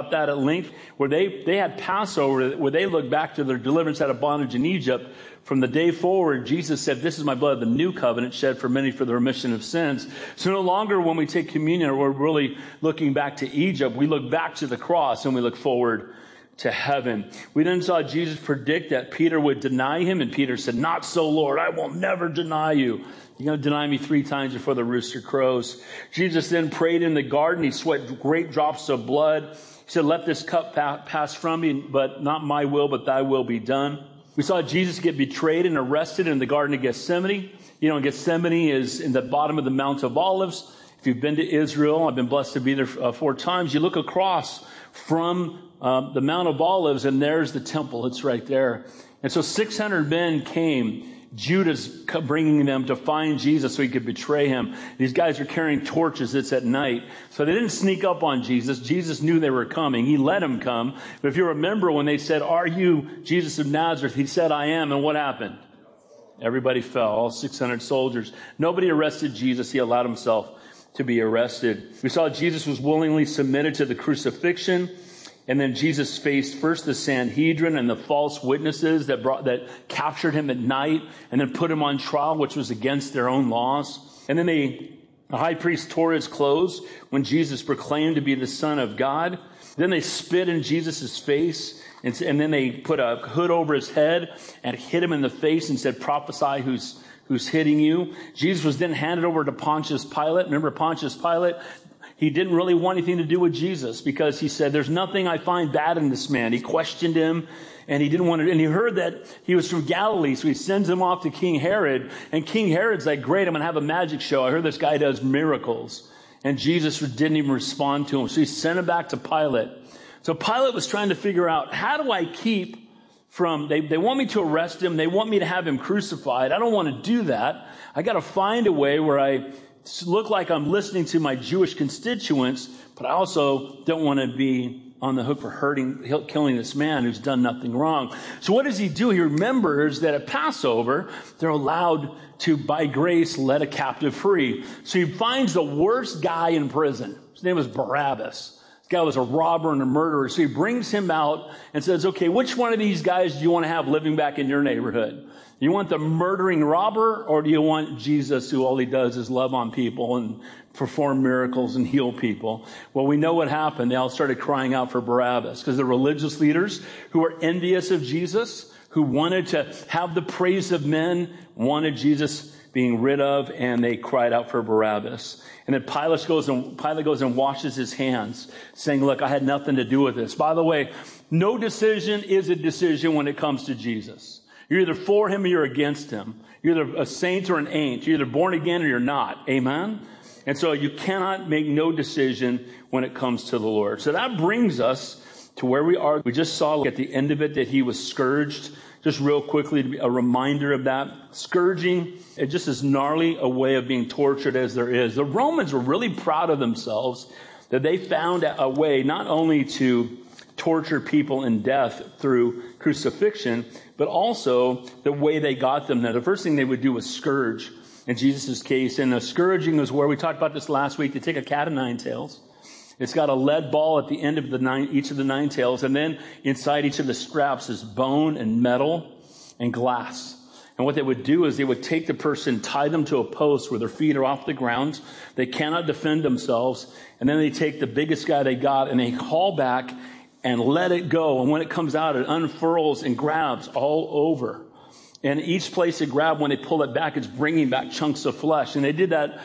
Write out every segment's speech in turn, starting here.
about that at length, where they had Passover, where they looked back to their deliverance out of bondage in Egypt. From the day forward, Jesus said, this is my blood of the new covenant shed for many for the remission of sins. So no longer when we take communion, we're really looking back to Egypt. We look back to the cross and we look forward to heaven. We then saw Jesus predict that Peter would deny him, and Peter said, not so, Lord, I will never deny you. You're going to deny me 3 times before the rooster crows. Jesus then prayed in the garden. He sweat great drops of blood. He said, let this cup pass from me, but not my will, but thy will be done. We saw Jesus get betrayed and arrested in the Garden of Gethsemane. You know, Gethsemane is in the bottom of the Mount of Olives. If you've been to Israel, I've been blessed to be there 4 times. You look across from the Mount of Olives, and there's the temple. It's right there. And so 600 men came. Judas bringing them to find Jesus so he could betray him. These guys are carrying torches. It's at night. So they didn't sneak up on Jesus. Jesus knew they were coming. He let them come. But if you remember when they said, are you Jesus of Nazareth? He said, I am. And what happened? Everybody fell. All 600 soldiers. Nobody arrested Jesus. He allowed himself to be arrested. We saw Jesus was willingly submitted to the crucifixion. And then Jesus faced first the Sanhedrin and the false witnesses that captured him at night and then put him on trial, which was against their own laws. And then the high priest tore his clothes when Jesus proclaimed to be the Son of God. Then they spit in Jesus' face, and then they put a hood over his head and hit him in the face and said, prophesy who's hitting you. Jesus was then handed over to Pontius Pilate. Remember Pontius Pilate? He didn't really want anything to do with Jesus because he said, there's nothing I find bad in this man. He questioned him and he didn't want to, and he heard that he was from Galilee. So he sends him off to King Herod, and King Herod's like, great, I'm going to have a magic show. I heard this guy does miracles. And Jesus didn't even respond to him. So he sent him back to Pilate. So Pilate was trying to figure out, how do I keep from, they want me to arrest him. They want me to have him crucified. I don't want to do that. I got to find a way where I look like I'm listening to my Jewish constituents, but I also don't want to be on the hook for killing this man who's done nothing wrong. So what does he do? He remembers that at Passover, they're allowed to, by grace, let a captive free. So he finds the worst guy in prison. His name was Barabbas. This guy was a robber and a murderer. So he brings him out and says, okay, which one of these guys do you want to have living back in your neighborhood? You want the murdering robber, or do you want Jesus, who all he does is love on people and perform miracles and heal people? Well, we know what happened. They all started crying out for Barabbas because the religious leaders who were envious of Jesus, who wanted to have the praise of men, wanted Jesus being rid of, and they cried out for Barabbas. And then Pilate goes and washes his hands, saying, look, I had nothing to do with this. By the way, no decision is a decision when it comes to Jesus. You're either for him or you're against him. You're either a saint or an ain't. You're either born again or you're not. Amen? And so you cannot make no decision when it comes to the Lord. So that brings us to where we are. We just saw at the end of it that he was scourged. Just real quickly, a reminder of that. Scourging, it's just as gnarly a way of being tortured as there is. The Romans were really proud of themselves that they found a way not only to torture people in death through crucifixion, but also the way they got them there. The first thing they would do was scourge in Jesus' case. And the scourging was where we talked about this last week. They take a cat of 9 tails. It's got a lead ball at the end of each of the 9 tails. And then inside each of the straps is bone and metal and glass. And what they would do is they would take the person, tie them to a post where their feet are off the ground. They cannot defend themselves. And then they take the biggest guy they got and they haul back and let it go. And when it comes out, it unfurls and grabs all over. And each place it grabbed, when they pull it back, it's bringing back chunks of flesh. And they did that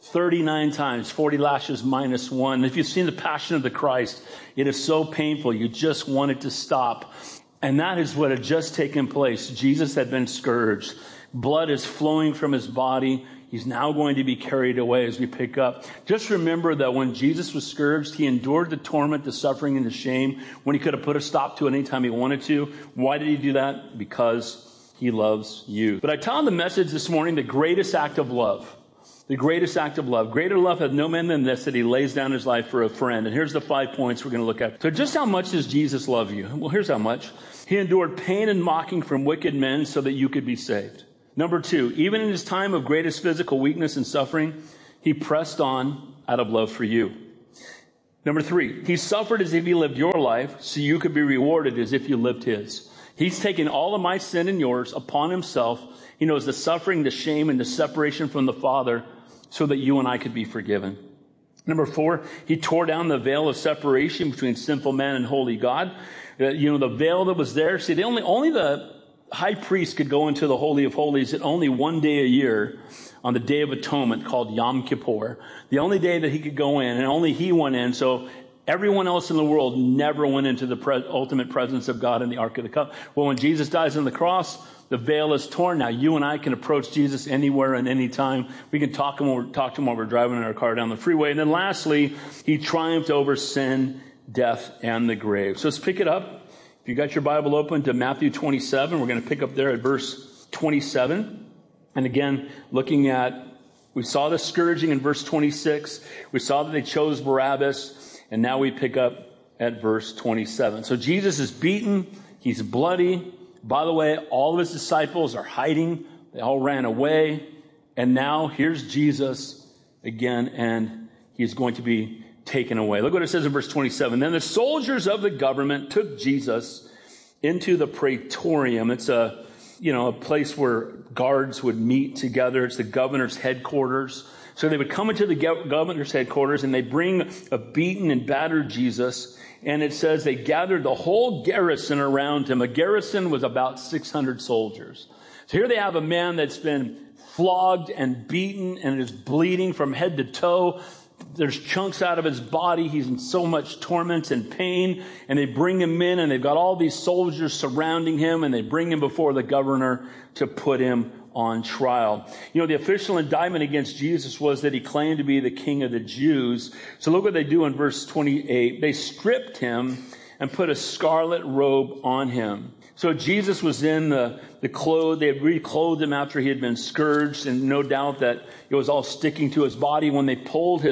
39 times, 40 lashes minus 1. If you've seen the Passion of the Christ, it is so painful. You just want it to stop. And that is what had just taken place. Jesus had been scourged. Blood is flowing from his body. He's now going to be carried away as we pick up. Just remember that when Jesus was scourged, he endured the torment, the suffering, and the shame when he could have put a stop to it anytime he wanted to. Why did he do that? Because he loves you. But I titled the message this morning, The Greatest Act of Love. The greatest act of love. Greater love hath no man than this, that he lays down his life for a friend. And here's the 5 points we're going to look at. So just how much does Jesus love you? Well, here's how much. He endured pain and mocking from wicked men so that you could be saved. Number 2, even in his time of greatest physical weakness and suffering, he pressed on out of love for you. Number 3, he suffered as if he lived your life so you could be rewarded as if you lived his. He's taken all of my sin and yours upon himself. He knows the suffering, the shame, and the separation from the Father so that you and I could be forgiven. Number 4, he tore down the veil of separation between sinful man and holy God. The veil that was there. See, only the high priest could go into the Holy of Holies at only one day a year on the Day of Atonement called Yom Kippur. The only day that he could go in, and only he went in. So everyone else in the world never went into the ultimate presence of God in the Ark of the Covenant. Well, when Jesus dies on the cross, the veil is torn. Now you and I can approach Jesus anywhere and anytime. We can talk to him while we're driving in our car down the freeway. And then lastly, he triumphed over sin, death, and the grave. So let's pick it up. If you got your Bible open to Matthew 27, we're going to pick up there at verse 27. And again, we saw the scourging in verse 26. We saw that they chose Barabbas. And now we pick up at verse 27. So Jesus is beaten. He's bloody. By the way, all of his disciples are hiding. They all ran away. And now here's Jesus again, and he's going to be taken away. Look what it says in verse 27. Then the soldiers of the government took Jesus into the praetorium. It's a place where guards would meet together. It's the governor's headquarters. So they would come into the governor's headquarters and they bring a beaten and battered Jesus. And it says they gathered the whole garrison around him. A garrison was about 600 soldiers. So here they have a man that's been flogged and beaten and is bleeding from head to toe. There's chunks out of his body. He's in so much torment and pain. And they bring him in, and they've got all these soldiers surrounding him, and they bring him before the governor to put him on trial. The official indictment against Jesus was that he claimed to be the king of the Jews. So look what they do in verse 28. They stripped him and put a scarlet robe on him. So Jesus was in the clothes. They had reclothed him after he had been scourged, and no doubt that it was all sticking to his body. When they pulled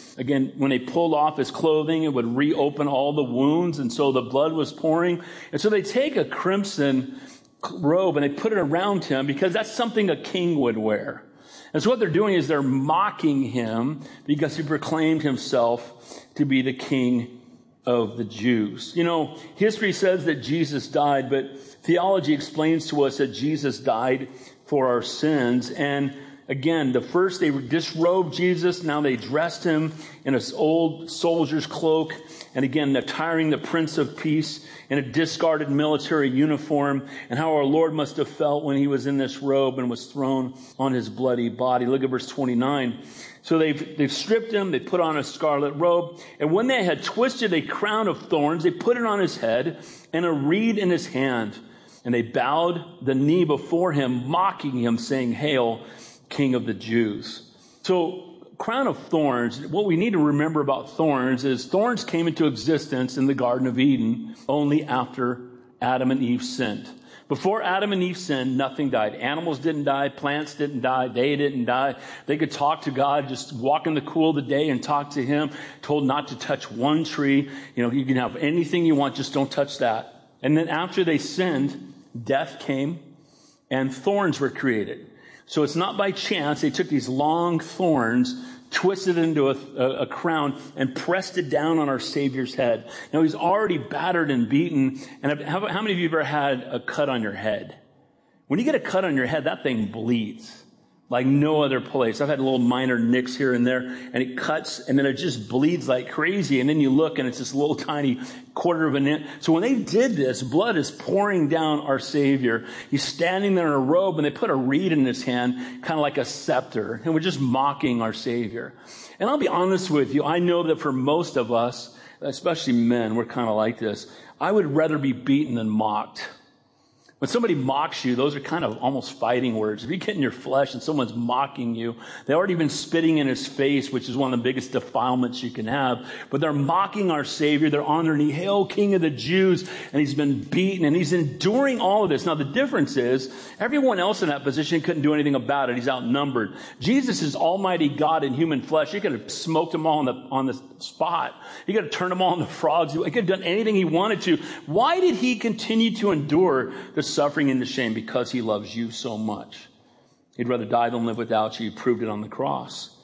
off his clothing, it would reopen all the wounds, and so the blood was pouring. And so they take a crimson robe and they put it around him because that's something a king would wear. And so what they're doing is they're mocking him because he proclaimed himself to be the king of the Jews. History says that Jesus died, but theology explains to us that Jesus died for our sins. And again, first they disrobed Jesus. Now they dressed him in an old soldier's cloak. And again, attiring the Prince of Peace in a discarded military uniform, and how our Lord must have felt when he was in this robe and was thrown on his bloody body. Look at verse 29. So they've stripped him, they put on a scarlet robe, and when they had twisted a crown of thorns, they put it on his head and a reed in his hand. And they bowed the knee before him, mocking him, saying, "Hail, King of the Jews." So, crown of thorns, what we need to remember about thorns is thorns came into existence in the Garden of Eden only after Adam and Eve sinned. Before Adam and Eve sinned, nothing died. Animals didn't die. Plants didn't die. They didn't die. They could talk to God, just walk in the cool of the day and talk to him, told not to touch one tree. You can have anything you want, just don't touch that. And then after they sinned, death came and thorns were created. So it's not by chance. They took these long thorns, twisted it into a crown, and pressed it down on our Savior's head. Now, he's already battered and beaten. And how many of you have ever had a cut on your head? When you get a cut on your head, that thing bleeds like no other place. I've had little minor nicks here and there, and it cuts, and then it just bleeds like crazy. And then you look, and it's this little tiny quarter of an inch. So when they did this, blood is pouring down our Savior. He's standing there in a robe, and they put a reed in his hand, kind of like a scepter. And we're just mocking our Savior. And I'll be honest with you, I know that for most of us, especially men, we're kind of like this. I would rather be beaten than mocked. When somebody mocks you, those are kind of almost fighting words. If you get in your flesh and someone's mocking you, they've already been spitting in his face, which is one of the biggest defilements you can have. But they're mocking our Savior. They're on their knee, "Hail, King of the Jews." And he's been beaten and he's enduring all of this. Now, the difference is everyone else in that position couldn't do anything about it. He's outnumbered. Jesus is Almighty God in human flesh. He could have smoked them all on the spot. He could have turned them all into frogs. He could have done anything he wanted to. Why did he continue to endure the suffering and the shame? Because he loves you so much. He'd rather die than live without you. He proved it on the cross.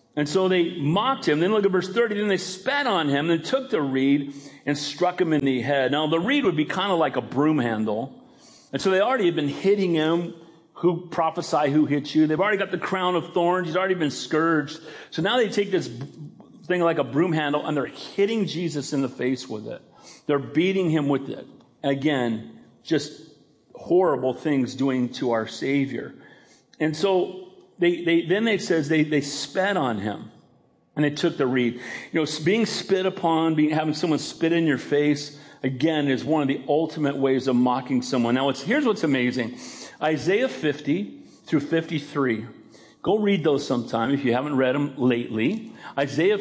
And so they mocked him. Then look at verse 30. Then they spat on him and took the reed and struck him in the head. Now, the reed would be kind of like a broom handle. And so they already had been hitting him. Who prophesy who hit you? They've already got the crown of thorns. He's already been scourged. So now they take this thing like a broom handle and they're hitting Jesus in the face with it. They're beating him with it. Again, just horrible things doing to our Savior. And so they spat on him and they took the reed. Being spit upon, having someone spit in your face, again, is one of the ultimate ways of mocking someone. Now, here's what's amazing. Isaiah 50 through 53. Go read those sometime if you haven't read them lately. Isaiah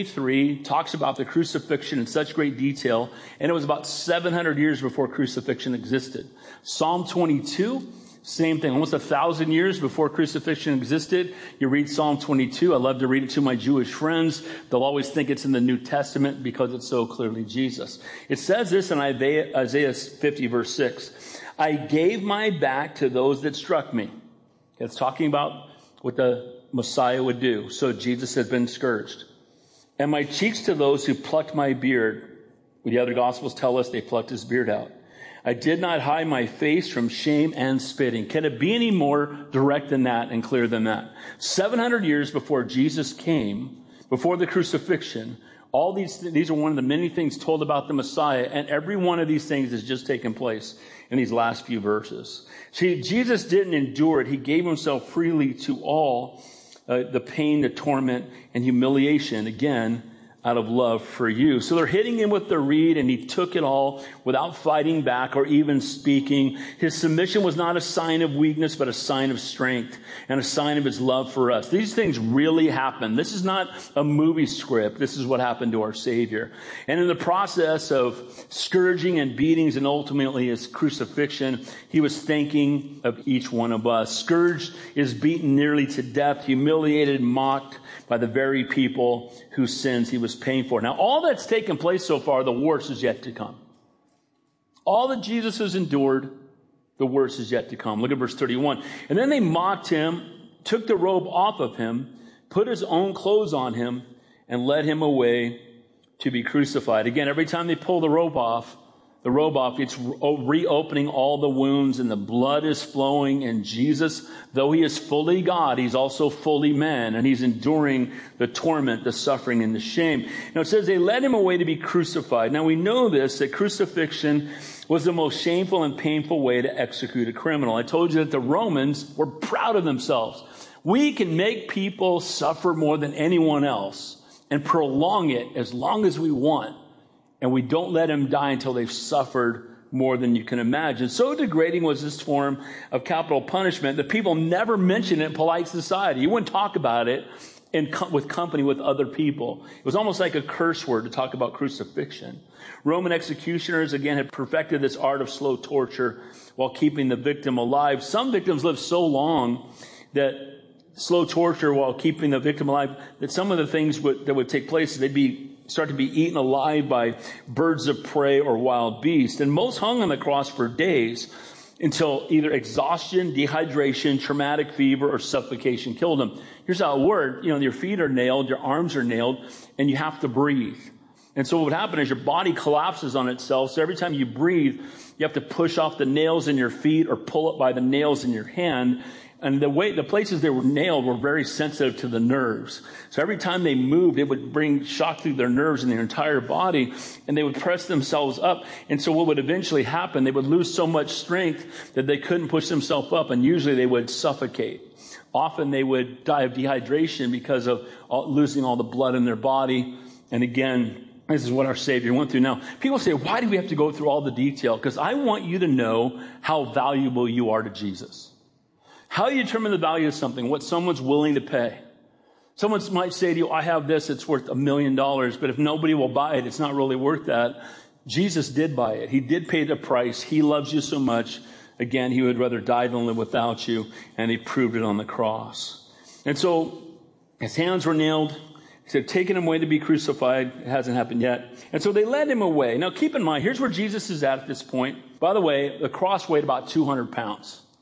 53 talks about the crucifixion in such great detail, and it was about 700 years before crucifixion existed. Psalm 22, same thing. Almost 1,000 years before crucifixion existed. You read Psalm 22. I love to read it to my Jewish friends. They'll always think it's in the New Testament because it's so clearly Jesus. It says this in Isaiah 50, verse 6. I gave my back to those that struck me. It's talking about what the Messiah would do. So Jesus has been scourged. And my cheeks to those who plucked my beard. The other Gospels tell us they plucked his beard out. I did not hide my face from shame and spitting. Can it be any more direct than that and clear than that? 700 years before Jesus came, before the crucifixion, all these are one of the many things told about the Messiah, and every one of these things has just taken place in these last few verses. See, Jesus didn't endure it. He gave himself freely to all the pain, the torment, and humiliation, again, out of love for you. So they're hitting him with the reed, and he took it all without fighting back or even speaking. His submission was not a sign of weakness, but a sign of strength and a sign of his love for us. These things really happened. This is not a movie script. This is what happened to our Savior. And in the process of scourging and beatings and ultimately his crucifixion, he was thinking of each one of us. Scourged is beaten nearly to death, humiliated, mocked by the very people whose sins he was paying for. Now, all that's taken place so far, the worst is yet to come. All that Jesus has endured, the worst is yet to come. Look at verse 31. And then they mocked him, took the robe off of him, put his own clothes on him, and led him away to be crucified. Again, every time they pull the robe off, it's reopening all the wounds, and the blood is flowing. And Jesus, though he is fully God, he's also fully man, and he's enduring the torment, the suffering, and the shame. Now it says they led him away to be crucified. Now we know this, that crucifixion was the most shameful and painful way to execute a criminal. I told you that the Romans were proud of themselves. We can make people suffer more than anyone else and prolong it as long as we want. And we don't let them die until they've suffered more than you can imagine. So degrading was this form of capital punishment that people never mentioned it in polite society. You wouldn't talk about it with company with other people. It was almost like a curse word to talk about crucifixion. Roman executioners, again, had perfected this art of slow torture while keeping the victim alive. Some victims lived so long that slow torture while keeping the victim alive, that some of the things that would take place, they'd start to be eaten alive by birds of prey or wild beasts. And most hung on the cross for days until either exhaustion, dehydration, traumatic fever, or suffocation killed them. Here's how it worked. Your feet are nailed, your arms are nailed, and you have to breathe. And so what would happen is your body collapses on itself. So every time you breathe, you have to push off the nails in your feet or pull up by the nails in your hand. And the places they were nailed were very sensitive to the nerves. So every time they moved, it would bring shock through their nerves in their entire body, and they would press themselves up. And so what would eventually happen, they would lose so much strength that they couldn't push themselves up, and usually they would suffocate. Often they would die of dehydration because of losing all the blood in their body. And again, this is what our Savior went through. Now, people say, why do we have to go through all the detail? Because I want you to know how valuable you are to Jesus. How you determine the value of something, what someone's willing to pay. Someone might say to you, I have this, it's worth $1 million, but if nobody will buy it, it's not really worth that. Jesus did buy it. He did pay the price. He loves you so much. Again, he would rather die than live without you, and he proved it on the cross. And so his hands were nailed. He said, taking him away to be crucified. It hasn't happened yet. And so they led him away. Now keep in mind, here's where Jesus is at this point. By the way, the cross weighed about 200 pounds.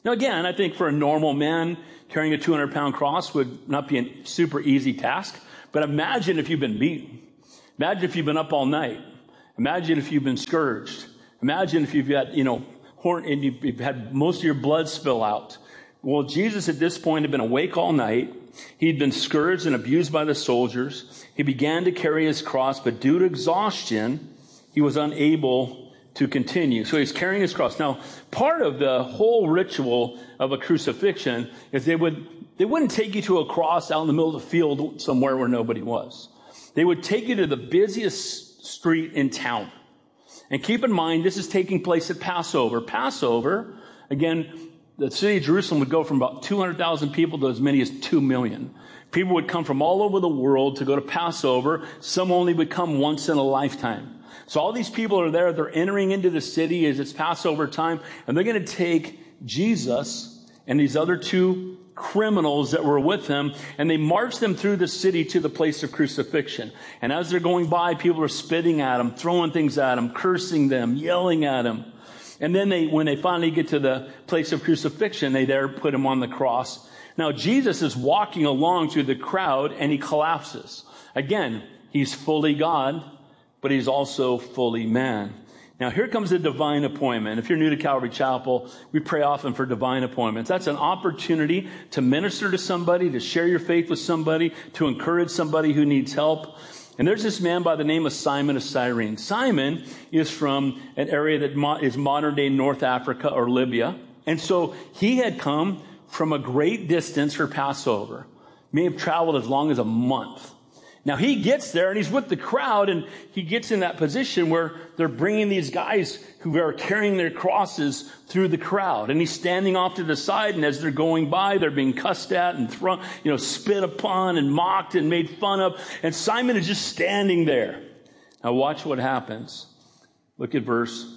Now again, I think for a normal man, carrying a 200-pound cross would not be a super easy task. But imagine if you've been beaten. Imagine if you've been up all night. Imagine if you've been scourged. Imagine if you've got, and you've had most of your blood spill out. Well, Jesus at this point had been awake all night. He'd been scourged and abused by the soldiers. He began to carry his cross, but due to exhaustion, he was unable to continue. So he's carrying his cross. Now, part of the whole ritual of a crucifixion is they wouldn't take you to a cross out in the middle of the field somewhere where nobody was. They would take you to the busiest street in town. And keep in mind, this is taking place at Passover. Passover, again, the city of Jerusalem would go from about 200,000 people to as many as 2 million. People would come from all over the world to go to Passover. Some only would come once in a lifetime. So all these people are there. They're entering into the city as it's Passover time. And they're going to take Jesus and these other two criminals that were with him, and they march them through the city to the place of crucifixion. And as they're going by, people are spitting at them, throwing things at them, cursing them, yelling at them. And then when they finally get to the place of crucifixion, they there put him on the cross. Now, Jesus is walking along through the crowd, and he collapses. Again, he's fully God, but he's also fully man. Now, here comes a divine appointment. If you're new to Calvary Chapel, we pray often for divine appointments. That's an opportunity to minister to somebody, to share your faith with somebody, to encourage somebody who needs help. And there's this man by the name of Simon of Cyrene. Simon is from an area that is modern-day North Africa or Libya. And so he had come from a great distance for Passover. May have traveled as long as a month. Now he gets there and he's with the crowd, and he gets in that position where they're bringing these guys who are carrying their crosses through the crowd. And he's standing off to the side, and as they're going by, they're being cussed at and thrown, spit upon and mocked and made fun of. And Simon is just standing there. Now watch what happens. Look at verse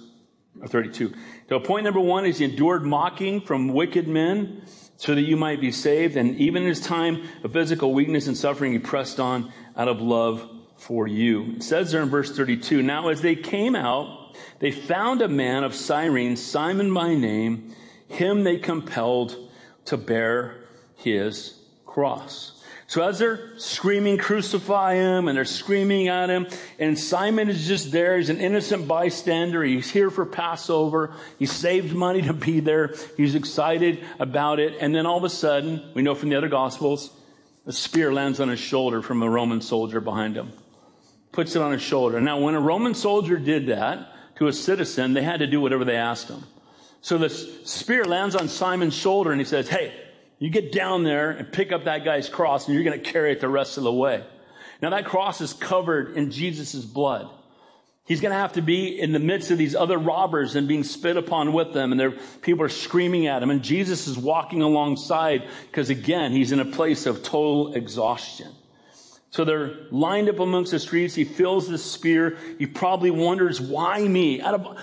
32. So point number 1 is he endured mocking from wicked men so that you might be saved. And even in his time of physical weakness and suffering, he pressed on out of love for you. It says there in verse 32, now as they came out, they found a man of Cyrene, Simon by name. Him they compelled to bear his cross. So as they're screaming, crucify him, and they're screaming at him, and Simon is just there. He's an innocent bystander. He's here for Passover. He saved money to be there. He's excited about it. And then all of a sudden, we know from the other Gospels, a spear lands on his shoulder from a Roman soldier behind him. Puts it on his shoulder. Now, when a Roman soldier did that to a citizen, they had to do whatever they asked him. So the spear lands on Simon's shoulder, and he says, hey, you get down there and pick up that guy's cross, and you're going to carry it the rest of the way. Now, that cross is covered in Jesus' blood. He's going to have to be in the midst of these other robbers and being spit upon with them, and people are screaming at him, and Jesus is walking alongside because, again, he's in a place of total exhaustion. So they're lined up amongst the streets. He feels the spear. He probably wonders, why me?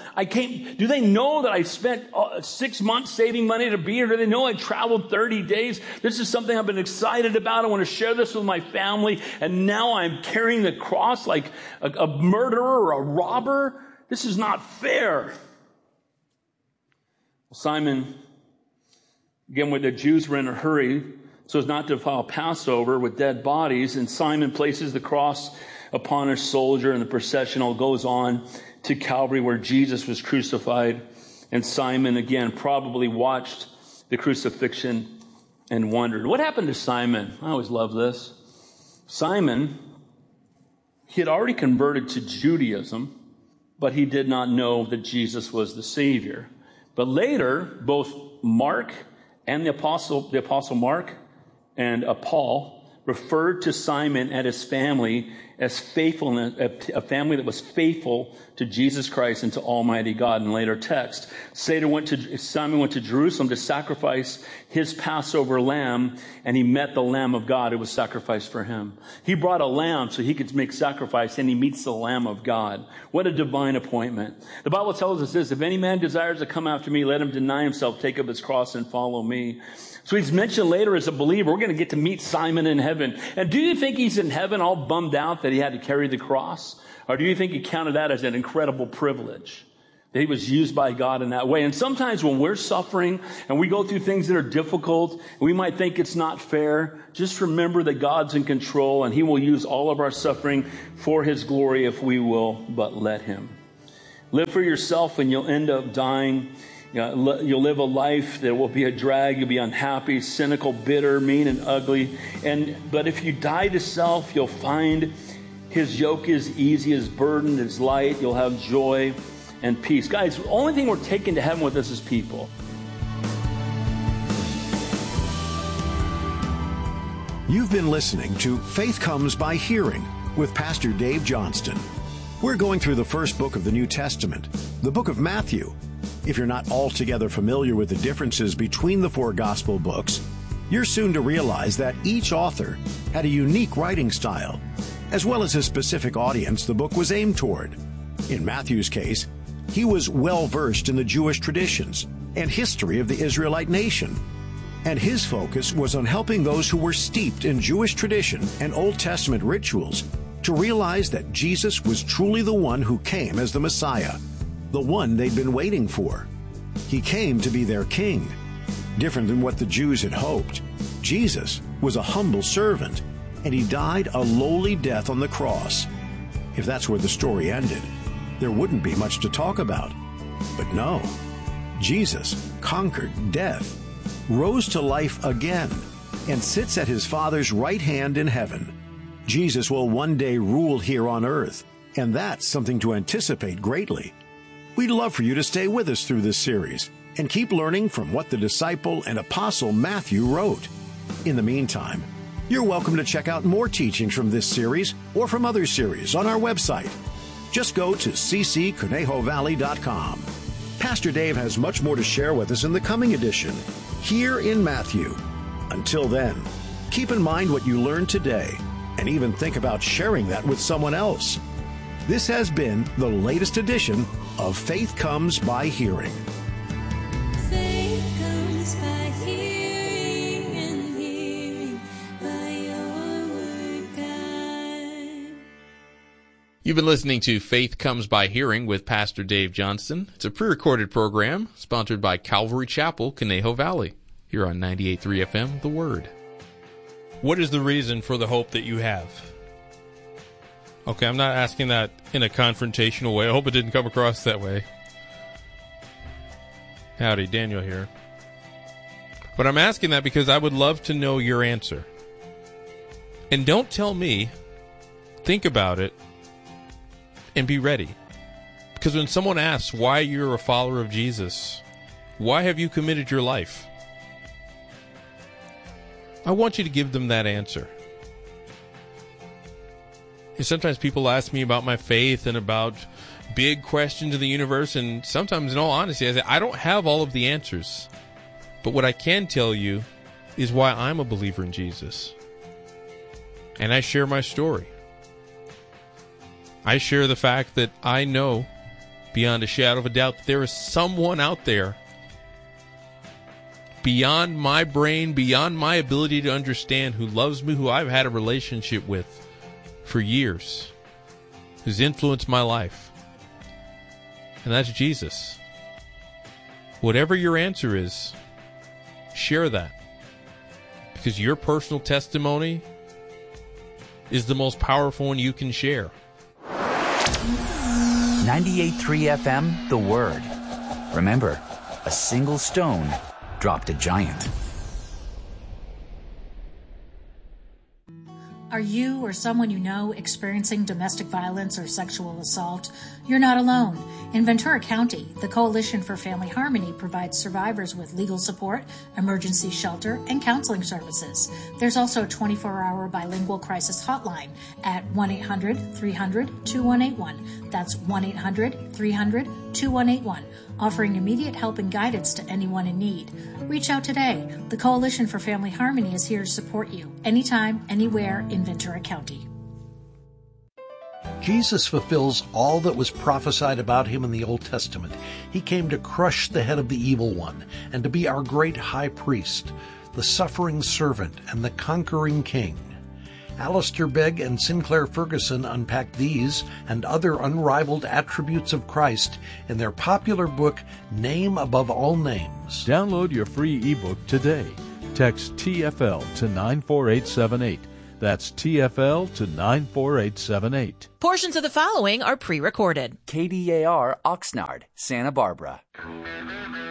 Do they know that I spent 6 months saving money to be here? Do they know I traveled 30 days? This is something I've been excited about. I want to share this with my family. And now I'm carrying the cross like a murderer or a robber. This is not fair. Simon, again, when the Jews were in a hurry, so as not to defile Passover with dead bodies. And Simon places the cross upon a soldier, and the procession all goes on to Calvary where Jesus was crucified. And Simon, again, probably watched the crucifixion and wondered, what happened to Simon? I always love this. Simon, he had already converted to Judaism, but he did not know that Jesus was the Savior. But later, both Mark and the apostle Mark and Paul referred to Simon and his family as faithfulness, a family that was faithful to Jesus Christ and to Almighty God. In later text, Simon went to Jerusalem to sacrifice his Passover lamb, and he met the Lamb of God who was sacrificed for him. He brought a lamb so he could make sacrifice, and he meets the Lamb of God. What a divine appointment. The Bible tells us this, if any man desires to come after me, let him deny himself, take up his cross, and follow me. So he's mentioned later as a believer, we're going to get to meet Simon in heaven. And do you think he's in heaven all bummed out that he had to carry the cross? Or do you think he counted that as an incredible privilege? That he was used by God in that way. And sometimes when we're suffering and we go through things that are difficult, we might think it's not fair. Just remember that God's in control and he will use all of our suffering for his glory if we will but let him. Live for yourself and you'll end up dying. You'll live a life that will be a drag. You'll be unhappy, cynical, bitter, mean, and ugly. But if you die to self, you'll find his yoke is easy, his burden is light. You'll have joy and peace. Guys, the only thing we're taking to heaven with us is people. You've been listening to Faith Comes by Hearing with Pastor Dave Johnston. We're going through the first book of the New Testament, the book of Matthew. If you're not altogether familiar with the differences between the four gospel books, you're soon to realize that each author had a unique writing style, as well as a specific audience the book was aimed toward. In Matthew's case, he was well-versed in the Jewish traditions and history of the Israelite nation, and his focus was on helping those who were steeped in Jewish tradition and Old Testament rituals to realize that Jesus was truly the one who came as the Messiah, the one they'd been waiting for. He came to be their king. Different than what the Jews had hoped, Jesus was a humble servant, and he died a lowly death on the cross. If that's where the story ended, there wouldn't be much to talk about. But no, Jesus conquered death, rose to life again, and sits at his Father's right hand in heaven. Jesus will one day rule here on earth, and that's something to anticipate greatly. We'd love for you to stay with us through this series and keep learning from what the disciple and apostle Matthew wrote. In the meantime, you're welcome to check out more teachings from this series or from other series on our website. Just go to ccconejovalley.com. Pastor Dave has much more to share with us in the coming edition, here in Matthew. Until then, keep in mind what you learned today, and even think about sharing that with someone else. This has been the latest edition of Faith Comes by Hearing. Faith comes by hearing, and hearing by your word, God. You've been listening to Faith Comes by Hearing with Pastor Dave Johnston. It's a pre-recorded program sponsored by Calvary Chapel, Conejo Valley, here on 98.3 FM, The Word. What is the reason for the hope that you have? Okay, I'm not asking that in a confrontational way. I hope it didn't come across that way. Howdy, Daniel here. But I'm asking that because I would love to know your answer. And don't tell me, think about it, and be ready. Because when someone asks why you're a follower of Jesus, why have you committed your life? I want you to give them that answer. And sometimes people ask me about my faith and about big questions of the universe, and sometimes, in all honesty, I say, I don't have all of the answers. But what I can tell you is why I'm a believer in Jesus. And I share my story. I share the fact that I know, beyond a shadow of a doubt, that there is someone out there beyond my brain, beyond my ability to understand, who loves me, who I've had a relationship with for years, who's influenced my life. And that's Jesus. Whatever your answer is, share that. Because your personal testimony is the most powerful one you can share. 98.3 FM, The Word. Remember, a single stone dropped a giant. Are you or someone you know experiencing domestic violence or sexual assault? You're not alone. In Ventura County, the Coalition for Family Harmony provides survivors with legal support, emergency shelter, and counseling services. There's also a 24-hour bilingual crisis hotline at 1-800-300-2181. That's 1-800-300-2181, offering immediate help and guidance to anyone in need. Reach out today. The Coalition for Family Harmony is here to support you anytime, anywhere in Ventura County. Jesus fulfills all that was prophesied about him in the Old Testament. He came to crush the head of the evil one and to be our great high priest, the suffering servant and the conquering king. Alistair Begg and Sinclair Ferguson unpack these and other unrivaled attributes of Christ in their popular book, Name Above All Names. Download your free ebook today. Text TFL to 94878. That's TFL to 94878. Portions of the following are pre-recorded. KDAR Oxnard, Santa Barbara.